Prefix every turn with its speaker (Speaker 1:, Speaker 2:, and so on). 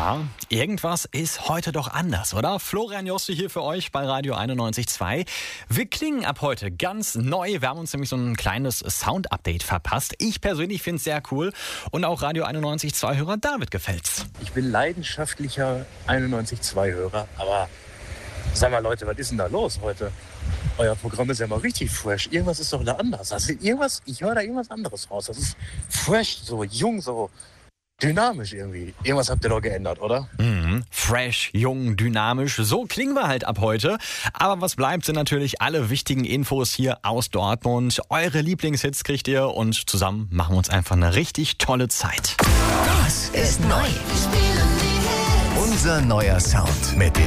Speaker 1: Ja, irgendwas ist heute doch anders, oder? Florian Joste hier für euch bei Radio 91.2. Wir klingen ab heute ganz neu. Wir haben uns nämlich so ein kleines Sound-Update verpasst. Ich persönlich finde es sehr cool und auch Radio 91.2-Hörer David gefällt's.
Speaker 2: Ich bin leidenschaftlicher 91.2-Hörer, aber sag mal Leute, was ist denn da los heute? Euer Programm ist ja mal richtig fresh. Irgendwas ist doch da anders. Also ich höre da irgendwas anderes raus. Das ist fresh, so jung, so dynamisch irgendwie. Irgendwas habt ihr doch geändert, oder?
Speaker 1: Fresh, jung, dynamisch. So klingen wir halt ab heute. Aber was bleibt, sind natürlich alle wichtigen Infos hier aus Dortmund. Eure Lieblingshits kriegt ihr und zusammen machen wir uns einfach eine richtig tolle Zeit.
Speaker 3: Das ist neu. Unser neuer Sound mit dem